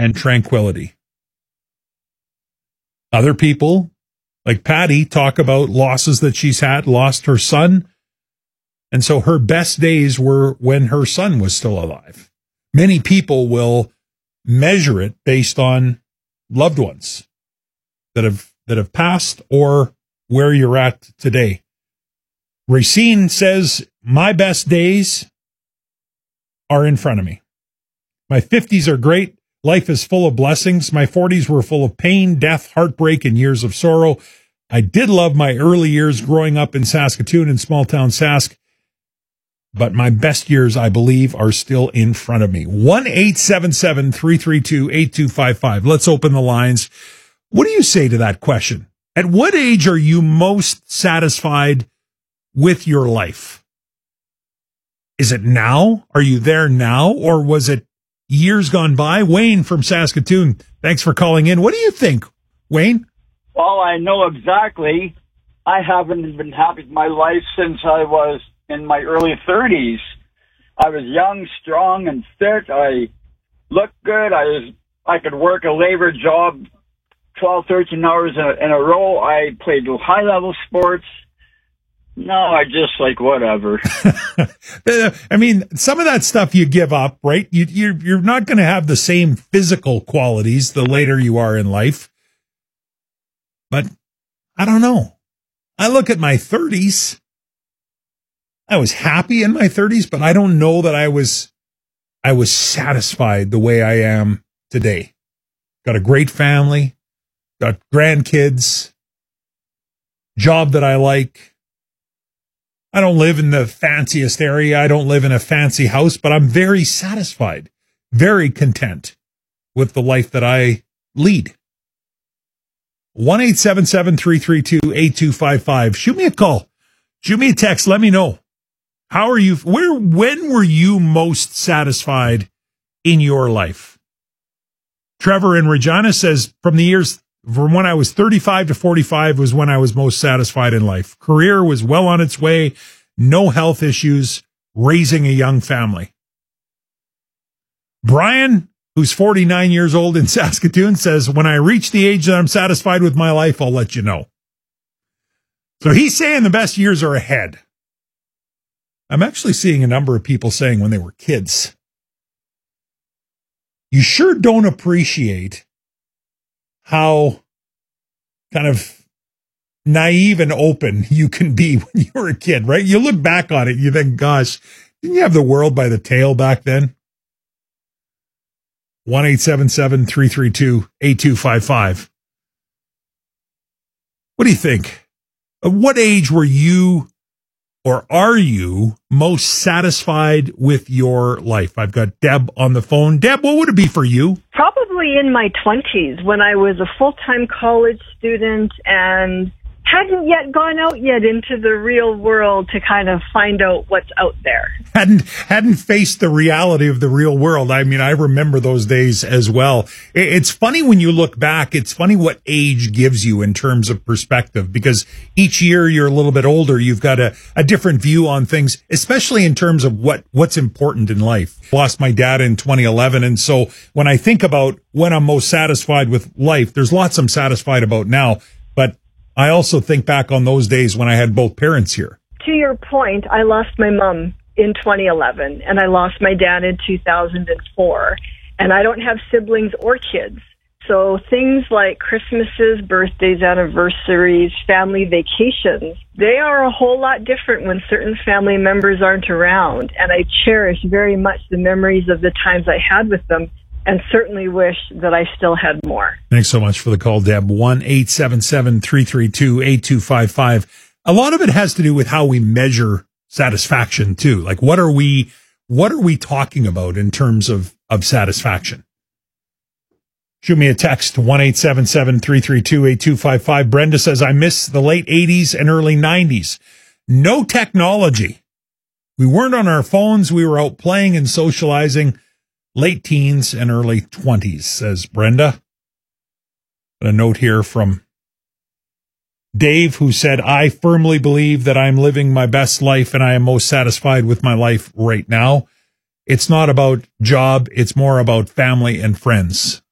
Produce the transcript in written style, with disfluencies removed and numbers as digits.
and tranquility. Other people, like Patty, talk about losses that she's had, lost her son. And so her best days were when her son was still alive. Many people will measure it based on loved ones that have passed or where you're at today. Racine says, my best days are in front of me. My 50s are great. Life is full of blessings. My 40s were full of pain, death, heartbreak, and years of sorrow. I did love my early years growing up in Saskatoon and small town Sask, but my best years, I believe, are still in front of me. 1-877-332-8255. Let's open the lines. What do you say to that question? At what age are you most satisfied with your life? Is it now? Are you there now? Or was it years gone by? Wayne from Saskatoon, thanks for calling in. What do you think, Wayne? Well, I know exactly. I haven't been happy with my life since I was in my early 30s. I was young, strong, and fit. I looked good. I could work a labor job 12, 13 hours in a row. I played high-level sports. No, I just like whatever. I mean, some of that stuff you give up, right? You're not going to have the same physical qualities the later you are in life. But I don't know. I look at my 30s. I was happy in my 30s, but I don't know that I was satisfied the way I am today. Got a great family, got grandkids, job that I like. I don't live in the fanciest area. I don't live in a fancy house, but I'm very satisfied, very content with the life that I lead. 1-877-332-8255. Shoot me a call. Shoot me a text. Let me know. How are you? When were you most satisfied in your life? Trevor in Regina says from when I was 35 to 45 was when I was most satisfied in life. Career was well on its way. No health issues. Raising a young family. Brian, who's 49 years old in Saskatoon, says, when I reach the age that I'm satisfied with my life, I'll let you know. So he's saying the best years are ahead. I'm actually seeing a number of people saying when they were kids. You sure don't appreciate how kind of naive and open you can be when you were a kid, right? You look back on it, you think, gosh, didn't you have the world by the tail back then? 1-877-332-8255. What do you think? At what age were you or are you most satisfied with your life? I've got Deb on the phone. Deb, what would it be for you? Probably in my 20s when I was a full-time college student and hadn't yet gone out yet into the real world to kind of find out what's out there. Hadn't faced the reality of the real world. I mean, I remember those days as well. It's funny when you look back, it's funny what age gives you in terms of perspective, because each year you're a little bit older. You've got a different view on things, especially in terms of what's important in life. Lost my dad in 2011. And so when I think about when I'm most satisfied with life, there's lots I'm satisfied about now, but I also think back on those days when I had both parents here. To your point, I lost my mom in 2011, and I lost my dad in 2004, and I don't have siblings or kids. So things like Christmases, birthdays, anniversaries, family vacations, they are a whole lot different when certain family members aren't around, and I cherish very much the memories of the times I had with them, and certainly wish that I still had more. Thanks so much for the call, Deb. 1-877-332-8255. A lot of it has to do with how we measure satisfaction too. Like what are we talking about in terms of satisfaction? Shoot me a text, 1-877-332-8255. Brenda says, I miss the late 80s and early 90s. No technology. We weren't on our phones. We were out playing and socializing. Late teens and early 20s, says Brenda. A note here from Dave, who said, I firmly believe that I'm living my best life and I am most satisfied with my life right now. It's not about job. It's more about family and friends.